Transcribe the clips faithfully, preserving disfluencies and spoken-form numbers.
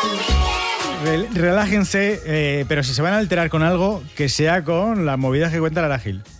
Relájense, eh, pero si se van a alterar con algo, que sea con las movidas que cuenta Lara Gil.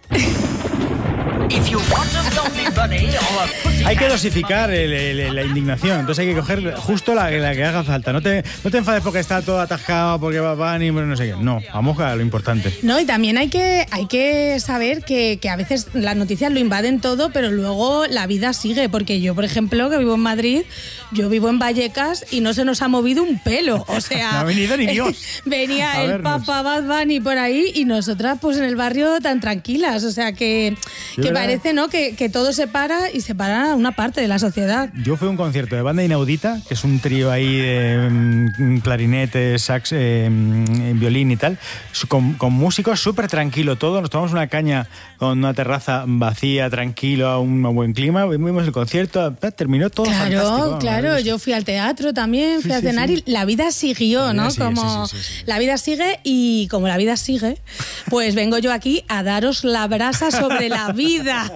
Hay que dosificar el, el, la indignación, entonces hay que coger justo la, la que haga falta. No te, no te enfades porque está todo atascado, porque van y no sé qué. No, vamos a lo importante. No, y también hay que, hay que saber que, que a veces las noticias lo invaden todo, pero luego la vida sigue. Porque yo, por ejemplo, que vivo en Madrid, yo vivo en Vallecas y no se nos ha movido un pelo. O sea, no ha venido ni Dios. Venía el Papa Bad Bunny por ahí y nosotras pues en el barrio tan tranquilas. O sea, que, que parece, ¿no? Que, que todo se para y se para una parte de la sociedad. Yo fui a un concierto de Banda Inaudita, que es un trío ahí de um, clarinete, sax, eh, violín y tal, con, con músicos súper tranquilo todo. Nos tomamos una caña con una terraza vacía, tranquilo, a un buen clima. Vimos el concierto, terminó todo claro, fantástico. Claro, claro. Yo fui al teatro también, fui sí, a cenar sí, sí. y la vida siguió, la vida ¿no? Sigue, como sí, sí, sí, sí. La vida sigue y como la vida sigue, pues vengo yo aquí a daros la brasa sobre la vida.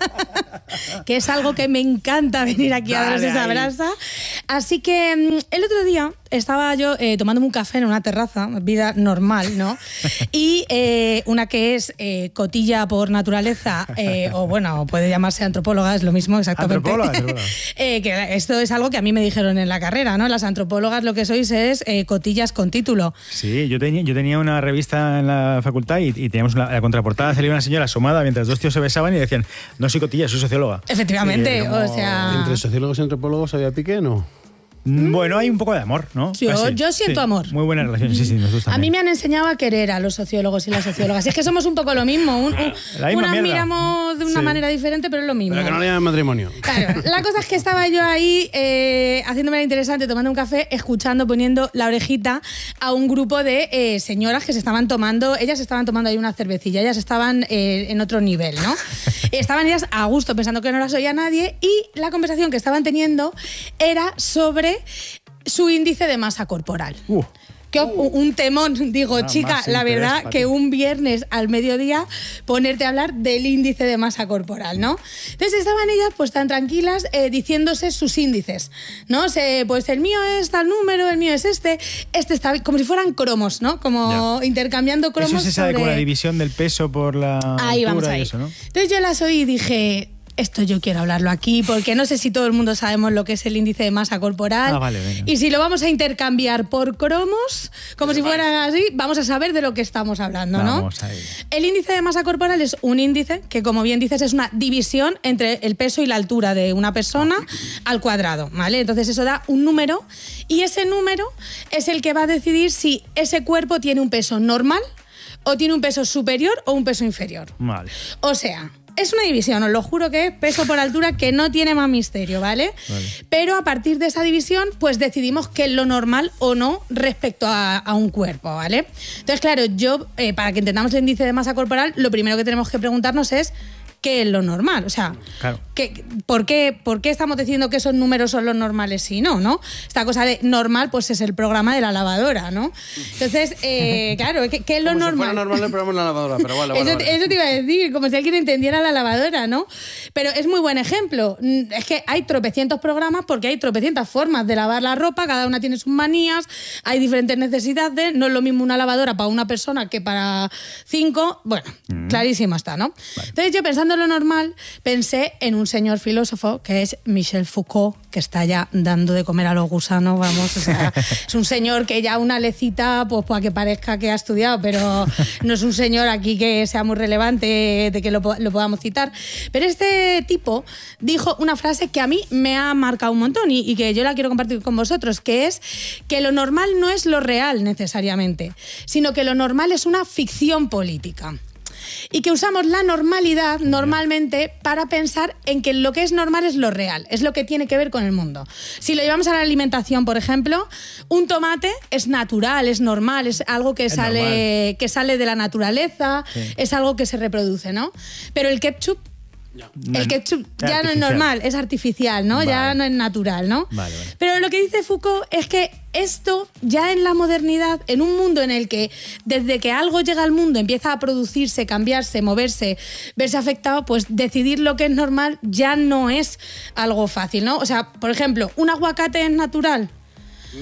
Que es algo que me encanta venir aquí Dale a daros esa brasa. Así que el otro día estaba yo eh, tomándome un café en una terraza, vida normal, ¿no? Y eh, una que es eh, cotilla por naturaleza, eh, o bueno, puede llamarse antropóloga, es lo mismo exactamente. Antropóloga, antropóloga. eh, que esto es algo que a mí me dijeron en la carrera, ¿no? Las antropólogas lo que sois es eh, cotillas con título. Sí, yo tenía, yo tenía una revista en la facultad y, y teníamos la, la contraportada, salía una señora asomada mientras dos tíos se besaban y decían, no soy cotilla, soy socióloga. Efectivamente, como... o sea... ¿Entre sociólogos y antropólogos había pique, no? Bueno, hay un poco de amor, ¿no? Yo, pues sí, yo siento sí. amor. Muy buena relación, sí, sí, nos gusta. A mí me han enseñado a querer a los sociólogos y las sociólogas. Y es que somos un poco lo mismo. Un, un, unas mierda. miramos de una sí. manera diferente, pero es lo mismo. Pero que no le llamen matrimonio. Claro, la cosa es que estaba yo ahí eh, haciéndome la interesante, tomando un café, escuchando, poniendo la orejita a un grupo de eh, señoras que se estaban tomando, ellas estaban tomando ahí una cervecilla, ellas estaban eh, en otro nivel, ¿no? Estaban ellas a gusto, pensando que no las oía nadie, y la conversación que estaban teniendo era sobre su índice de masa corporal. Uh. Que un temón, digo, ah, chica, la verdad que un viernes al mediodía ponerte a hablar del índice de masa corporal, ¿no? Entonces estaban ellas pues tan tranquilas eh, diciéndose sus índices, ¿no? Se, pues el mío es tal número, el mío es este, este está como si fueran cromos, ¿no? Como ya. intercambiando cromos. Eso se sabe sobre... como la división del peso por la ahí altura vamos ahí. Y eso, ¿no? Entonces yo las oí y dije... Esto yo quiero hablarlo aquí, porque no sé si todo el mundo sabemos lo que es el índice de masa corporal. Ah, vale, venga. Y si lo vamos a intercambiar por cromos, como si fuera así, vamos a saber de lo que estamos hablando, ¿no? Vamos a ir. El índice de masa corporal es un índice que, como bien dices, es una división entre el peso y la altura de una persona al cuadrado, ¿vale? Entonces eso da un número, y ese número es el que va a decidir si ese cuerpo tiene un peso normal o tiene un peso superior o un peso inferior. Vale. O sea... Es una división, os lo juro que es peso por altura, que no tiene más misterio, ¿vale? Vale. Pero a partir de esa división, pues decidimos qué es lo normal o no respecto a, a un cuerpo, ¿vale? Entonces, claro, yo, eh, para que entendamos el índice de masa corporal, lo primero que tenemos que preguntarnos es qué es lo normal. O sea, claro. ¿qué, por, qué, ¿por qué estamos diciendo que esos números son los normales si no, no? Esta cosa de normal, pues es el programa de la lavadora, ¿no? Entonces, eh, claro, ¿qué, ¿qué es lo como normal? Si fuera normal el programa de la lavadora, pero vale, vale, eso, vale. eso te iba a decir, como si alguien entendiera la lavadora, ¿no? Pero es muy buen ejemplo. Es que hay tropecientos programas porque hay tropecientas formas de lavar la ropa, cada una tiene sus manías, hay diferentes necesidades, no es lo mismo una lavadora para una persona que para cinco. Bueno, mm. clarísimo está, ¿no? Vale. Entonces yo, pensando en lo normal, pensé en un señor filósofo que es Michel Foucault, que está ya dando de comer a los gusanos, vamos, o sea, es un señor que ya una lecita, pues para que parezca que ha estudiado, pero no es un señor aquí que sea muy relevante de que lo, lo podamos citar. Pero este tipo dijo una frase que a mí me ha marcado un montón y, y que yo la quiero compartir con vosotros, que es que lo normal no es lo real necesariamente, sino que lo normal es una ficción política. Y que usamos la normalidad normalmente para pensar en que lo que es normal es lo real, es lo que tiene que ver con el mundo. Si lo llevamos a la alimentación, por ejemplo, un tomate es natural, es normal, es algo que, sale, que sale de la naturaleza, sí. es algo que se reproduce, ¿no? Pero el ketchup... No. El ketchup ya no es normal, es artificial, ¿no? Vale. Ya no es natural, ¿no? Vale, vale. Pero lo que dice Foucault es que esto ya en la modernidad, en un mundo en el que desde que algo llega al mundo empieza a producirse, cambiarse, moverse, verse afectado, pues decidir lo que es normal ya no es algo fácil, ¿no? O sea, por ejemplo, ¿un aguacate es natural? Yeah.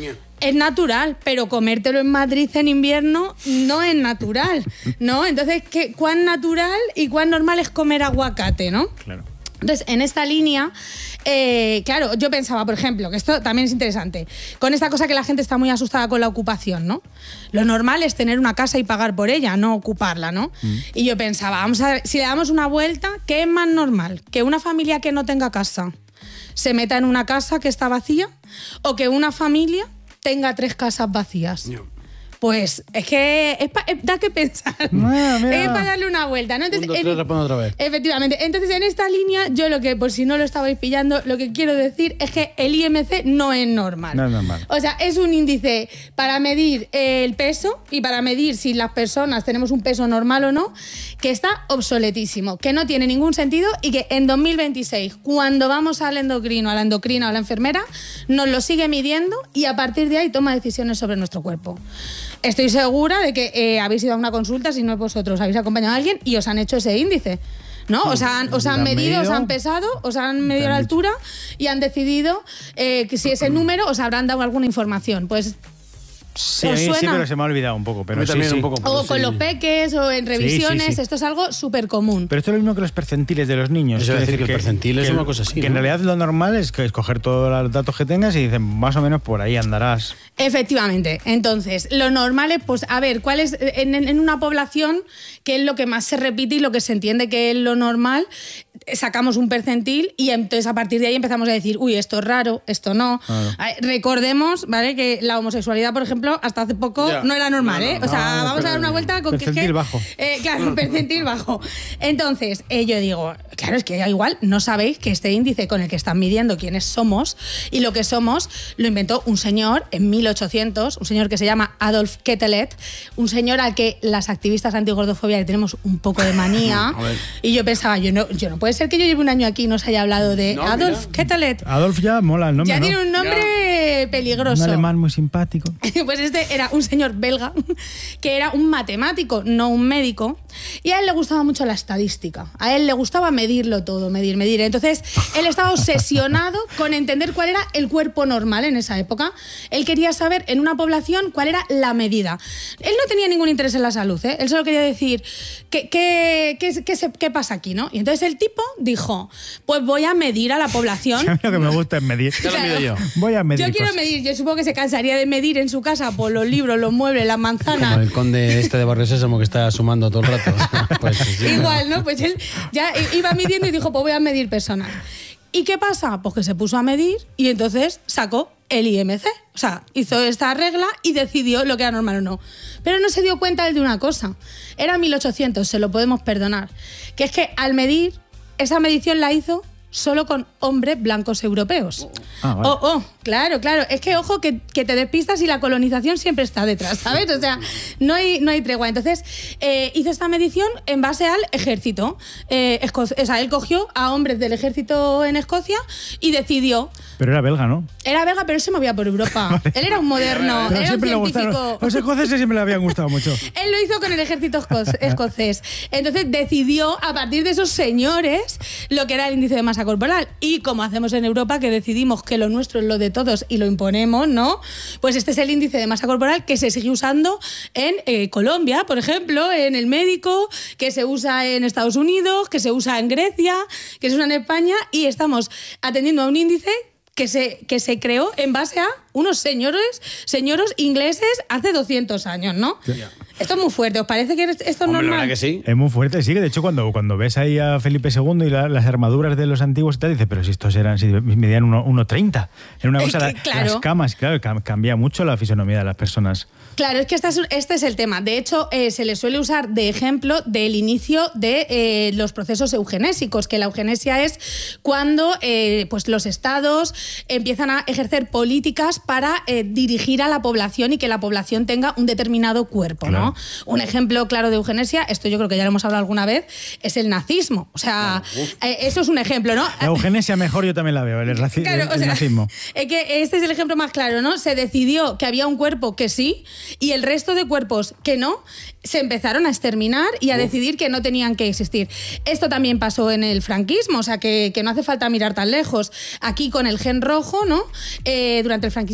Es natural, pero comértelo en Madrid en invierno no es natural, ¿no? Entonces, ¿qué, ¿cuán natural y cuán normal es comer aguacate, no? Claro. Entonces, en esta línea, eh, claro, yo pensaba, por ejemplo, que esto también es interesante, con esta cosa que la gente está muy asustada con la ocupación, ¿no? Lo normal es tener una casa y pagar por ella, no ocuparla, ¿no? Mm. Y yo pensaba, vamos a ver, si le damos una vuelta, ¿qué es más normal? ¿Que una familia que no tenga casa se meta en una casa que está vacía? ¿O que una familia tenga tres casas vacías? No. Pues es que es pa, es, da que pensar. Mira, mira. Es para darle una vuelta, ¿no? Entonces, Un, dos, tres, respondo otra vez. Efectivamente. Entonces, en esta línea, yo lo que, por si no lo estabais pillando, lo que quiero decir es que el I M C no es normal. No es normal. O sea, es un índice para medir el peso y para medir si las personas tenemos un peso normal o no, que está obsoletísimo, que no tiene ningún sentido y que en dos mil veintiséis, cuando vamos al endocrino, a la endocrina o a la enfermera, nos lo sigue midiendo y a partir de ahí toma decisiones sobre nuestro cuerpo. Estoy segura de que eh, habéis ido a una consulta, si no es vosotros, habéis acompañado a alguien y os han hecho ese índice, ¿no? Os han, os han medido, os han pesado, os han medido la altura y han decidido eh, que si ese número os habrán dado alguna información. Pues sí, a mí sí, pero se me ha olvidado un poco. Pero sí, también sí. un poco. O sí. con los peques o en revisiones, sí, sí, sí. Esto es algo súper común. Pero esto es lo mismo que los percentiles de los niños. Eso es decir, que, que el percentil es que, una cosa así, Que ¿no? en realidad lo normal es que escoger todos los datos que tengas y dicen, más o menos por ahí andarás. Efectivamente. Entonces, lo normal es, pues, a ver, ¿cuál es en, en una población qué es lo que más se repite y lo que se entiende que es lo normal? Sacamos un percentil y entonces a partir de ahí empezamos a decir, uy, esto es raro, esto no. Claro. Recordemos, ¿vale?, que la homosexualidad, por ejemplo, hasta hace poco ya. no era normal, ¿eh? No, no, o sea, no, vamos a dar una vuelta con percentil que... Percentil bajo. Eh, claro, percentil bajo. Entonces, eh, yo digo, claro, es que igual no sabéis que este índice con el que están midiendo quiénes somos y lo que somos lo inventó un señor en mil ochocientos, un señor que se llama Adolf Quetelet, un señor al que las activistas antigordofobia le tenemos un poco de manía. Y yo pensaba, yo no, yo no puede ser que yo lleve un año aquí y no se haya hablado de no, Adolf mira. Quetelet. Adolf ya mola el nombre, Ya ¿no? tiene un nombre ya. peligroso. Un alemán muy simpático. Pues este era un señor belga que era un matemático, no un médico, y a él le gustaba mucho la estadística. A él le gustaba medirlo todo, medir, medir. Entonces, él estaba obsesionado con entender cuál era el cuerpo normal en esa época. Él quería saber en una población cuál era la medida. Él no tenía ningún interés en la salud, ¿eh? Él solo quería decir, ¿qué, qué, qué, qué, qué pasa aquí, ¿no? Y entonces el tipo dijo, pues voy a medir a la población. Lo que me gusta es medir. Ya lo mido yo. Voy a medir Yo quiero cosas. medir. Yo supongo que se cansaría de medir en su casa por los libros, los muebles, las manzanas. Como el conde este de Barrio Sésamo que está sumando todo el rato. Pues, sí, igual, ¿no? Pues él ya iba midiendo y dijo, pues voy a medir personas. ¿Y qué pasa? Pues que se puso a medir y entonces sacó el I M C. O sea, hizo esta regla y decidió lo que era normal o no. Pero no se dio cuenta él de una cosa. Era mil ochocientos, se lo podemos perdonar. Que es que al medir, esa medición la hizo solo con hombres blancos europeos. Ah, vale. Oh, oh, claro, claro. Es que, ojo, que, que te despistas y la colonización siempre está detrás, ¿sabes? O sea, no hay, no hay tregua. Entonces, eh, hizo esta medición en base al ejército. Eh, esco- o sea, él cogió a hombres del ejército en Escocia y decidió... Pero era belga, ¿no? Era belga, pero él se movía por Europa. Él era un moderno, Pero era un siempre le científico. gustaron. Los escoceses siempre le habían gustado mucho. Él lo hizo con el ejército esco- escocés. Entonces decidió, a partir de esos señores, lo que era el índice de masa corporal. Y como hacemos en Europa, que decidimos que lo nuestro es lo de todos y lo imponemos, ¿no? Pues este es el índice de masa corporal que se sigue usando en eh, Colombia, por ejemplo, en el médico, que se usa en Estados Unidos, que se usa en Grecia, que se usa en España, y estamos atendiendo a un índice que se, que se creó en base a unos señores, señoros ingleses hace doscientos años, ¿no? Yeah. Esto es muy fuerte. ¿Os parece que esto es Hombre, normal? la verdad que sí. Es muy fuerte, sí. Que de hecho, cuando, cuando ves ahí a Felipe segundo y la, las armaduras de los antiguos y tal, dices, pero si estos eran, si medían uno treinta. Era una cosa, es que, claro. Las camas, claro, cambia mucho la fisonomía de las personas. Claro, es que este es, este es el tema. De hecho, eh, se le suele usar de ejemplo del inicio de eh, los procesos eugenésicos, que la eugenesia es cuando eh, pues los estados empiezan a ejercer políticas para eh, dirigir a la población y que la población tenga un determinado cuerpo, claro. ¿no? Un ejemplo claro de eugenesia, esto yo creo que ya lo hemos hablado alguna vez, es el nazismo. O sea, claro. eh, eso es un ejemplo, ¿no? La eugenesia mejor yo también la veo, el, raci- claro, el, o el sea, nazismo. Es que este es el ejemplo más claro, ¿no? Se decidió que había un cuerpo que sí y el resto de cuerpos que no se empezaron a exterminar y a Uf. decidir que no tenían que existir. Esto también pasó en el franquismo, o sea, que, que no hace falta mirar tan lejos. Aquí con el gen rojo, ¿no? Eh, durante el franquismo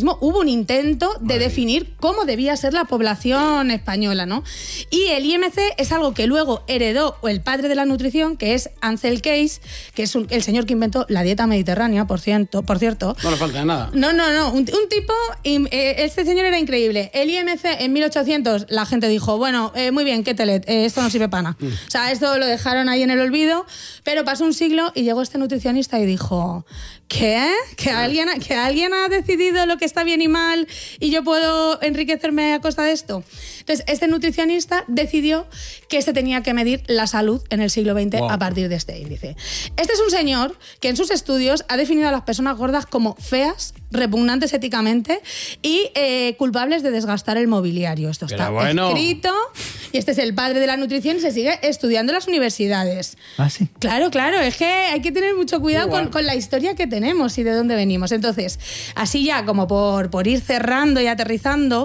nazismo, hubo un intento de Madre. definir cómo debía ser la población española, ¿no? Y el I M C es algo que luego heredó el padre de la nutrición, que es Ansel Keys, que es un- el señor que inventó la dieta mediterránea, por cierto. Por cierto. No le falta nada. No, no, no. Un, un tipo, y, eh, este señor era increíble. El I M C en mil ochocientos, la gente dijo, bueno, eh, muy bien, qué telet, eh, esto no sirve para nada. O sea, esto lo dejaron ahí en el olvido, pero pasó un siglo y llegó este nutricionista y dijo, ¿qué? ¿Que alguien, ha- ¿Que alguien ha decidido lo que está bien y mal y yo puedo enriquecerme a costa de esto? Entonces, este nutricionista decidió que se tenía que medir la salud en el siglo veinte Wow. a partir de este índice. Este es un señor que en sus estudios ha definido a las personas gordas como feas, repugnantes éticamente y eh, culpables de desgastar el mobiliario. Esto Pero está bueno. escrito y este es el padre de la nutrición y se sigue estudiando en las universidades. Ah, sí. Claro, claro, es que hay que tener mucho cuidado Igual. con, con la historia que tenemos y de dónde venimos. Entonces, así ya como por, por ir cerrando y aterrizando,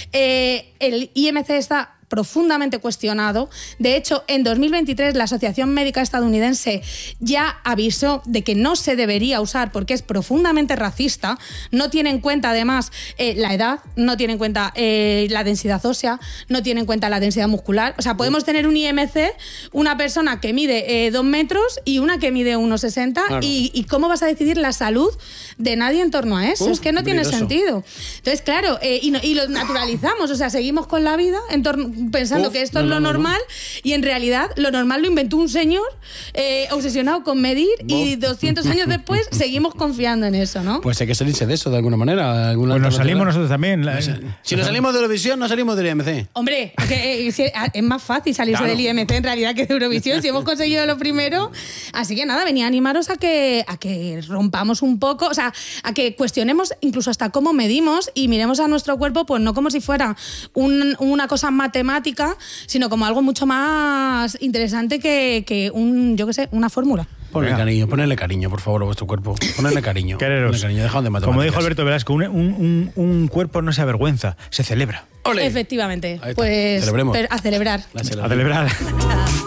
eh, el I M C está profundamente cuestionado. De hecho, en dos mil veintitrés la Asociación Médica Estadounidense ya avisó de que no se debería usar porque es profundamente racista, no tiene en cuenta además eh, la edad, no tiene en cuenta eh, la densidad ósea, no tiene en cuenta la densidad muscular. O sea, podemos tener un I M C, una persona que mide eh, dos metros y una que mide uno sesenta Claro. y, y cómo vas a decidir la salud de nadie en torno a eso. Uf, es que no tiene peligroso. sentido. Entonces, claro, eh, y, no- y lo naturalizamos, o sea, seguimos con la vida en torno- pensando Uf, que esto no, es lo no, no, no. normal y en realidad lo normal lo inventó un señor eh, obsesionado con medir y doscientos años después seguimos confiando en eso, ¿no? Pues hay que salirse de eso de alguna manera. alguna Pues nos alternativa. salimos nosotros también. La- Si nos salimos de Eurovisión, no salimos del I M C. Hombre, que, eh, si- a- es más fácil salirse Claro. del I M C en realidad que de Eurovisión, si hemos conseguido lo primero. Así que nada, venía a animaros a que, a que rompamos un poco, o sea, a que cuestionemos incluso hasta cómo medimos y miremos a nuestro cuerpo, pues no como si fuera un- una cosa matemática, sino como algo mucho más interesante que, que un, yo qué sé, una fórmula. Ponle Venga. cariño, ponle cariño, por favor, a vuestro cuerpo. Ponle cariño. Quereros. Ponle cariño, dejad de matemáticas. Como dijo Alberto Velasco, un, un- un- un cuerpo no se avergüenza, se celebra. ¡Ole! Efectivamente. Ahí está. Pues Celebremos. pero a celebrar. La A celebración. celebrar.